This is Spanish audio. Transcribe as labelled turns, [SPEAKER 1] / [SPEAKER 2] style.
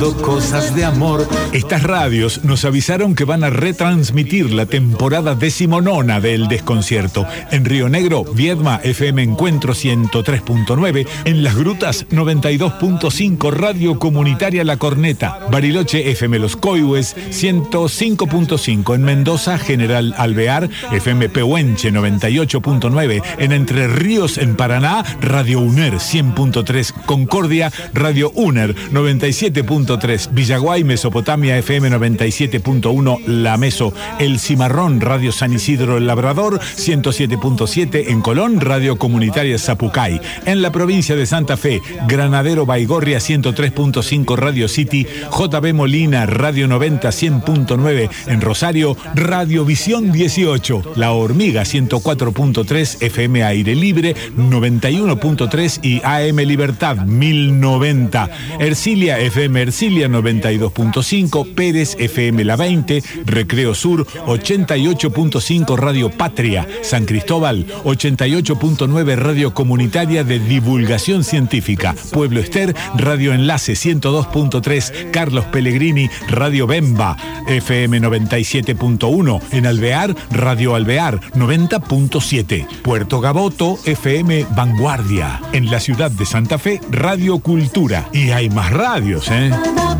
[SPEAKER 1] Cosas de amor. Estas radios nos avisaron que van a retransmitir la temporada 19ª del Desconcierto. En Río Negro, Viedma, FM Encuentro 103.9. En Las Grutas, 92.5, Radio Comunitaria La Corneta. Bariloche, FM Los Coihues, 105.5. En Mendoza, General Alvear, FM Pehuenche, 98.9. En Entre Ríos, en Paraná, Radio UNER, 100.3. Concordia, Radio UNER, 97.3. Villaguay, Mesopotamia, FM 97.1, La Meso. El Cimarrón, Radio San Isidro El Labrador, 107.7. En Colón, Radio Comunitaria Zapucay. En la provincia de Santa Fe, Granadero Baigorria, 103.5, Radio City. JB Molina, Radio 90, 100.9. En Rosario, Radio Visión 18. La Hormiga, 104.3, FM Aire Libre, 91.3 y AM Libertad, 1090. Ercilia, FM Ercilia, 92.5, Pérez, FM La 20, Recreo Sur, 88.5, Radio Patria, San Cristóbal, 88.9, Radio Comunitaria de Divulgación Científica, Pueblo Ester, Radio Enlace, 102.3, Carlos Pellegrini, Radio Bemba, FM 97.1, en Alvear, Radio Alvear, 90.7, Puerto Gaboto, FM Vanguardia, en la ciudad de Santa Fe, Radio Cultura. Y hay más radios,